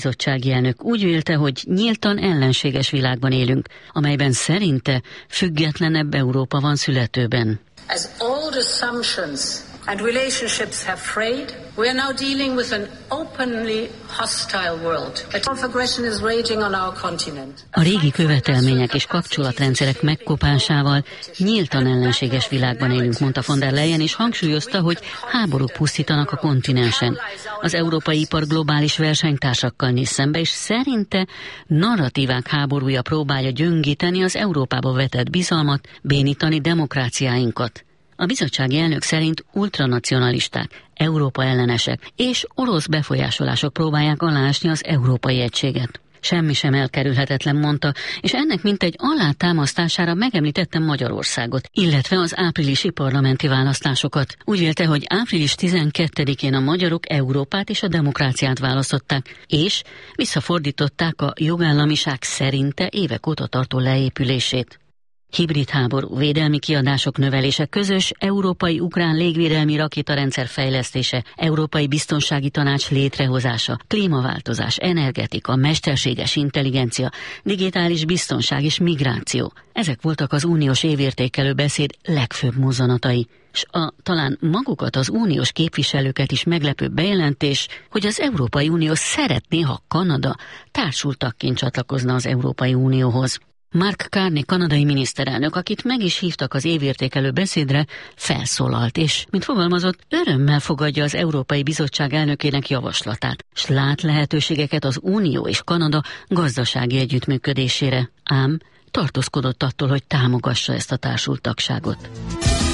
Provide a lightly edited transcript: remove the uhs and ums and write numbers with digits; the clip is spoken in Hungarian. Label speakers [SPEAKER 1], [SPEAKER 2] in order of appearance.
[SPEAKER 1] bizottsági elnök úgy vélte, hogy nyíltan ellenséges világban élünk, amelyben szerinte függetlenebb Európa van születőben.
[SPEAKER 2] As old assumptions and relationships have frayed, we are now dealing with an openly hostile world. A of aggression is raging on our continent.
[SPEAKER 1] A régi követelmények és kapcsolatrendszerek megkopásával nyíltan ellenséges világban élünk, mondta von der Leyen, és hangsúlyozta, hogy háborúk pusztítanak a kontinensen. Az európai ipar globális versenytársakkal néz szembe, és szerinte narratívák háborúja próbálja gyöngíteni az Európába vetett bizalmat, bénítani demokráciáinkat. A bizottsági elnök szerint ultranacionalisták, Európa ellenesek és orosz befolyásolások próbálják aláásni az európai egységet. Semmi sem elkerülhetetlen, mondta, és ennek mintegy alátámasztására megemlítettem Magyarországot, illetve az áprilisi parlamenti választásokat. Úgy vélte, hogy április 12-én a magyarok Európát és a demokráciát választották, és visszafordították a jogállamiság szerinte évek óta tartó leépülését. Hibrid háború, védelmi kiadások növelése, közös európai-ukrán légvédelmi rakétarendszer fejlesztése, Európai Biztonsági Tanács létrehozása, klímaváltozás, energetika, mesterséges intelligencia, digitális biztonság és migráció. Ezek voltak az uniós évértékelő beszéd legfőbb mozzanatai. S talán magukat, az uniós képviselőket is meglepő bejelentés, hogy az Európai Unió szeretné, ha Kanada társultagként csatlakozna az Európai Unióhoz. Mark Carney kanadai miniszterelnök, akit meg is hívtak az évértékelő beszédre, felszólalt, és, mint fogalmazott, örömmel fogadja az Európai Bizottság elnökének javaslatát, s lát lehetőségeket az Unió és Kanada gazdasági együttműködésére, ám tartózkodott attól, hogy támogassa ezt a társultagságot.